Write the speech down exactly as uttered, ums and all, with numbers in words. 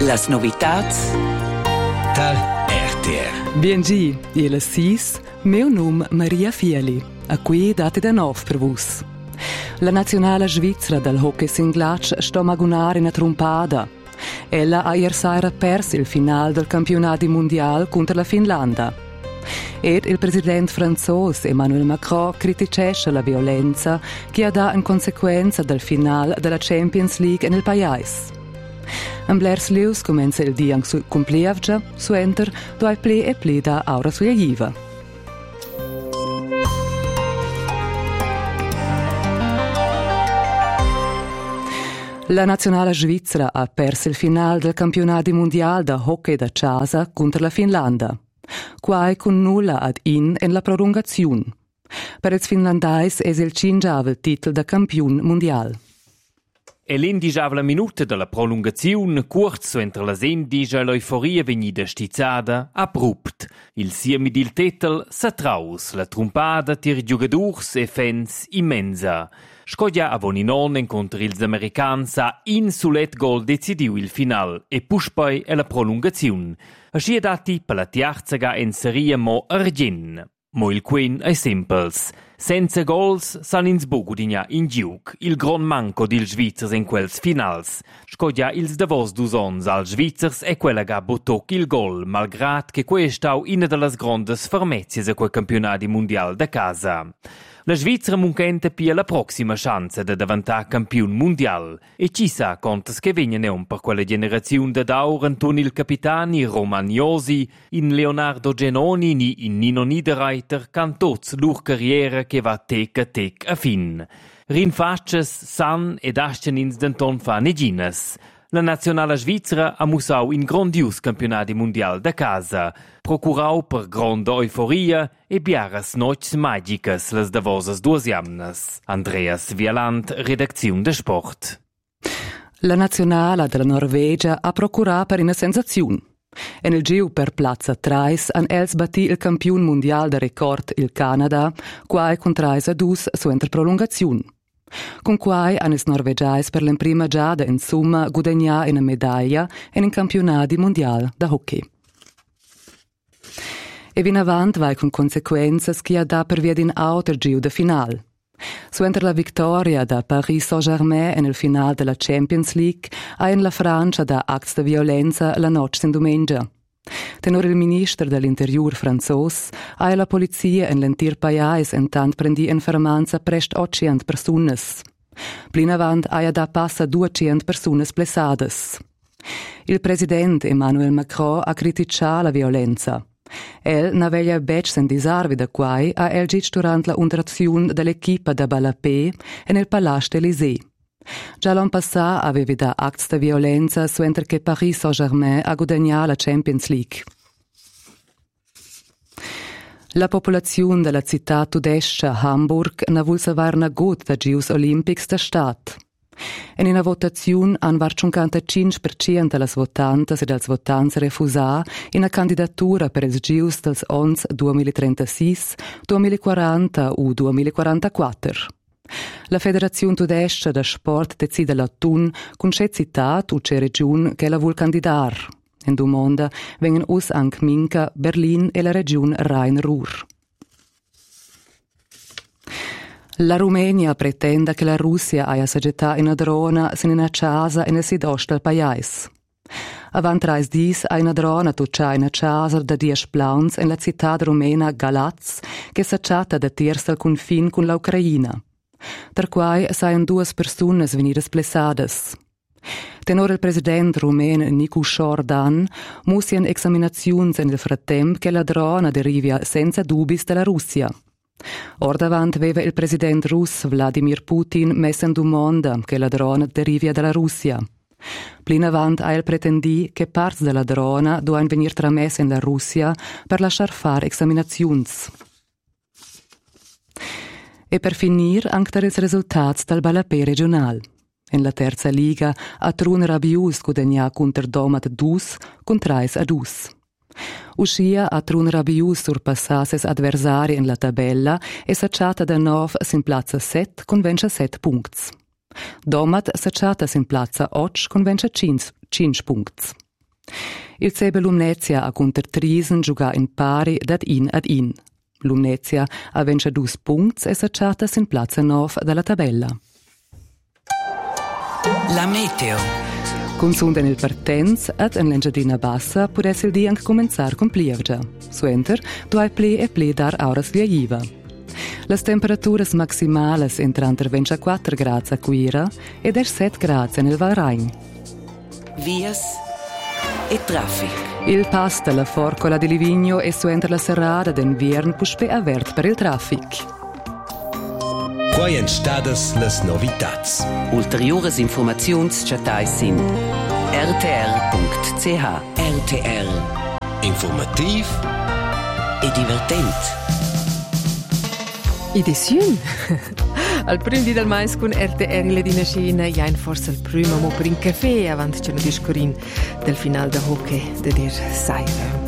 Las novitats dal R T R. Biengi, io sis, meu nome Maria Fieli, a qui date da nov per vos. La nazionale svizzera del hockey singlac sto magunar in a trompada. Ella ha ier sera pers il final del campionato mondiale contro la Finlandia. Ed il presidente francese Emmanuel Macron criticesce la violenza che ha dato in conseguenza del final della Champions League nel paese. Am blers lius comenza il dia su complievgia, su enter, dove ple e ple da aura sulla jiva. La nazionale svizzera ha perso il finale del campionato mondiale da hockey da casa contro la Finlandia. Quai con nulla ad in en la prolungazione. Per il finlandais es il cingiavel titolo da campion mondiale. E l'indigiavla minuta della prolungazione, corso entre la sendigia e l'euforia venida stizzada, abrupt. Il siemi dil titel s'atraus, la trumpata tir giugadurs e fans immensa. Scogia a Voninon incontra ils americans a in sulet gol decidiu il final e puspoi e la prolungazione. Aschi dati per la tiarzaga en seria mo argin. Mo il quen è simples. Senza gols san ins bogudigna in giug, il gran manco dil Svizzers in quels finals. Scogia ils davos dus ons al Svizzers e quella ga botoc il gol, malgrat che quei stau ina de las grandes fermezias a quei campionati mondial da casa. La Svizzera muncenta pia la prossima chance de davantar campion mondial e ci sa contas che vegnan eun per quella generazione da daur antun il capitani Romagnosi, in Leonardo Genoni ni in Nino Niederreiter can tots lur carriera che va tec a tec a fin. Rinfacces, san ed ascen ins denton fa neginas. La nazionale svizzera ha musau in grandius campionati mondial da casa, procurau per grande euforia e biaras noits magicas las davosas duas jamnas. Andreas Vialant, redazione de Sport. La nazionale della Norvegia ha procurato per una sensazione. E nel giu per Plaza Trais han els batti il campion mondial de record il Canada, quai con Trais a dus su enter prolungazione. Con quai han is norvegiais per l'imprima giada in summa guadagnar una medaglia in un campionato mondiale da hockey. E vin avant vai con consequenzas che ha da per via din outer giu da final. Su enter la victoria da Paris Saint-Germain nel finale della Champions League ha in la Francia da acts de violenza la noche sin domenica. Tenor il ministro dell'interior franzos ha la polizia in l'entir paiais intant prendi in fermanza prest ottocento personas. Plin avant ha da passa duecento personas blessades. Il presidente Emmanuel Macron ha criticato la violenza. El n'aveva bec sen disarvi da quai ha el git durant la untrazione dell'equipa da Balapé e nel Palast Élysée. Già l'anno passato aveva da acts de violenza su enter che Paris Saint-Germain ha guadagnato la Champions League. La popolazione della città tudesca Hamburg ne vuol savar na gut da Gius Olympics da stat. En in una votazione han var cinquantacinque per cento delle votantes e dels votants refusà in una candidatura per ils Gius dels ons duemilatrentasei, duemilaquaranta o duemilaquarantaquattro. La Federazione Tudesca da Sport decide l'autunno con c'è città o c'è regione che la vuol candidare. In domanda vengono us anche Minca, Berlin e la regione Rhein-Ruhr. La Rumenia pretende che la Russia aia saggiata in una drona sin in una casa nel sud-est del paese. Avant trais dis ha una drona tocciata in una casa da dieci plauns in la città rumena Galaz che s'acciata da tiers al confin con l'Ucraina. Per quai saien duas personas venidas blessades. Tenor il president rumen Nicu Jordan musien examinaziuns in il frattemp che la drona derivia senza dubis dalla Russia. Or davant aveva il president russ Vladimir Putin messo in domanda che la drona derivia dalla Russia. Plin avant ha il pretendi che parts della drona doan venir tramesse in la Russia per lasciar fare examinaziuns. E per finir anche i risultati del Balapé regional. In la terza liga ha Trun Rabius guadagna contro Domat dus con tre a due. Uscia a Trun Rabius surpassa ses adversari in la tabella e s'acciata da nove sin plazza sette con ventisette punti. Domat s'acciata sin plazza otto con venticinque punti. Il Sebe Lumnezia ha conter Trisen giugar in pari dat in ad in. Lumnezia ha vença dus punts e s'acciata sin plazza nov dalla tabella. La meteo. Consunden il partenz ad en l'engiadina bassa pudesse il dia anche cominciar con plievgia. Suenter, duai pli e pli dar auras liaiva. Las temperaturas maximales entran tra ventiquattro gradi a Quira ed er sette gradi nel Valrain. Vias e traffic. Il pass della Forcola di Livigno e suenter la serrada den Viern puspe avert per il traffic. Quai en stadas las novitats. Ulteriores informaziuns chatai sin r t r punct c h. R T R. Informativ E divertent. Id esiun. Al prim di del mais con R T R le dina scena jain forse il primo mo per un caffè avant che no discorin del final da hockey de dir Saira.